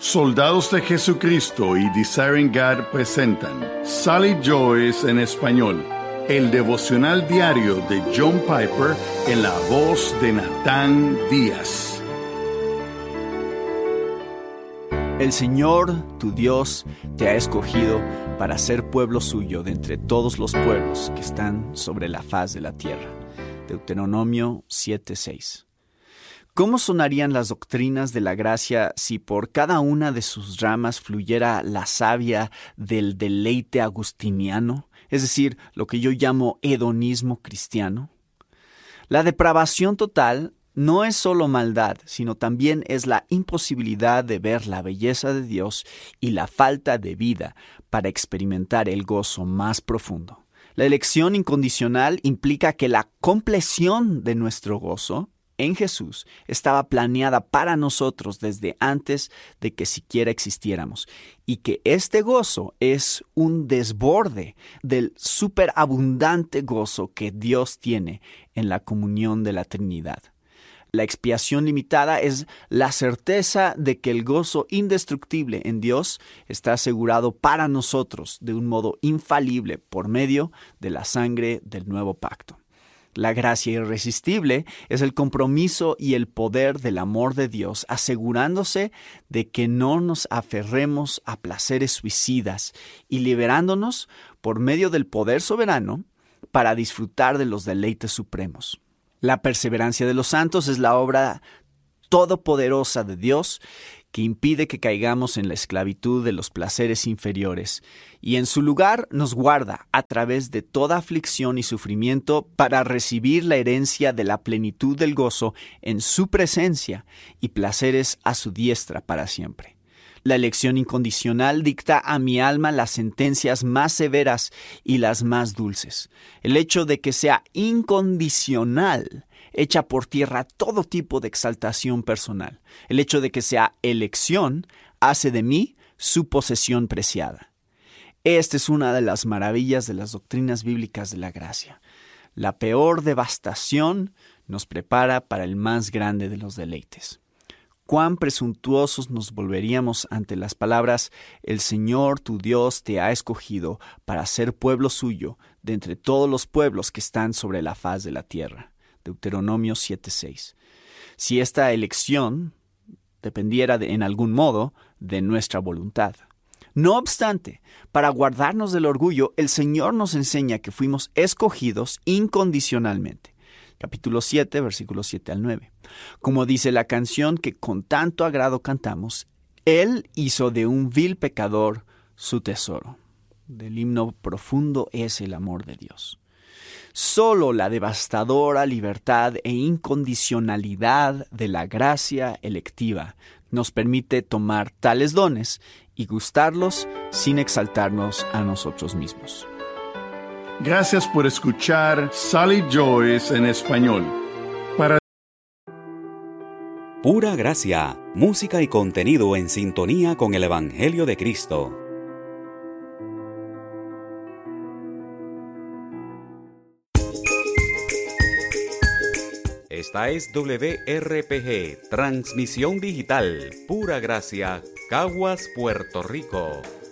Soldados de Jesucristo y Desiring God presentan Sally Joyce en español, el devocional diario de John Piper en la voz de Natán Díaz. El Señor, tu Dios, te ha escogido para ser pueblo suyo de entre todos los pueblos que están sobre la faz de la tierra. Deuteronomio 7:6. ¿Cómo sonarían las doctrinas de la gracia si por cada una de sus ramas fluyera la savia del deleite agustiniano, es decir, lo que yo llamo hedonismo cristiano? La depravación total no es solo maldad, sino también es la imposibilidad de ver la belleza de Dios y la falta de vida para experimentar el gozo más profundo. La elección incondicional implica que la compleción de nuestro gozo en Jesús estaba planeada para nosotros desde antes de que siquiera existiéramos, y que este gozo es un desborde del superabundante gozo que Dios tiene en la comunión de la Trinidad. La expiación limitada es la certeza de que el gozo indestructible en Dios está asegurado para nosotros de un modo infalible por medio de la sangre del nuevo pacto. La gracia irresistible es el compromiso y el poder del amor de Dios, asegurándose de que no nos aferremos a placeres suicidas y liberándonos por medio del poder soberano para disfrutar de los deleites supremos. La perseverancia de los santos es la obra todopoderosa de Dios que impide que caigamos en la esclavitud de los placeres inferiores y en su lugar nos guarda a través de toda aflicción y sufrimiento para recibir la herencia de la plenitud del gozo en su presencia y placeres a su diestra para siempre. La elección incondicional dicta a mi alma las sentencias más severas y las más dulces. El hecho de que sea incondicional echa por tierra todo tipo de exaltación personal. El hecho de que sea elección hace de mí su posesión preciada. Esta es una de las maravillas de las doctrinas bíblicas de la gracia. La peor devastación nos prepara para el más grande de los deleites. Cuán presuntuosos nos volveríamos ante las palabras: el Señor tu Dios te ha escogido para ser pueblo suyo de entre todos los pueblos que están sobre la faz de la tierra. Deuteronomio 7:6. Si esta elección dependiera en algún modo de nuestra voluntad. No obstante, para guardarnos del orgullo, el Señor nos enseña que fuimos escogidos incondicionalmente. Capítulo 7, versículos 7 al 9. Como dice la canción que con tanto agrado cantamos, Él hizo de un vil pecador su tesoro. Del himno profundo es el amor de Dios. Solo la devastadora libertad e incondicionalidad de la gracia electiva nos permite tomar tales dones y gustarlos sin exaltarnos a nosotros mismos. Gracias por escuchar Sally Joyce en español. Para Pura Gracia, música y contenido en sintonía con el Evangelio de Cristo. Esta es WRPG, transmisión digital, Pura Gracia, Caguas, Puerto Rico.